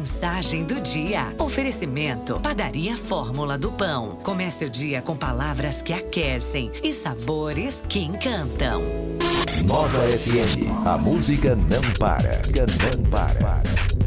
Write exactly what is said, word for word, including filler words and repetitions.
mensagem do dia. Oferecimento: Padaria Fórmula do Pão. Comece o dia com palavras que aquecem e sabores que encantam. Nova F M. A música não para. Não para.